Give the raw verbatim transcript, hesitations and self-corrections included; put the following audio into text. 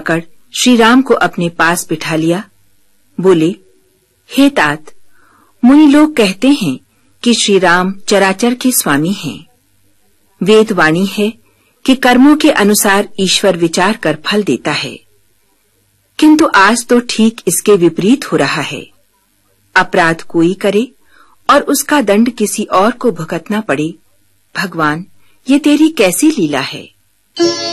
जाकर श्री राम को अपने पास बिठा लिया। बोले, हे तात, मुनि लोग कहते हैं कि श्री राम चराचर के स्वामी हैं। वेद वाणी है कि कर्मों के अनुसार ईश्वर विचार कर फल देता है, किंतु आज तो ठीक इसके विपरीत हो रहा है। अपराध कोई करे और उसका दंड किसी और को भुगतना पड़े। भगवान, ये तेरी कैसी लीला है।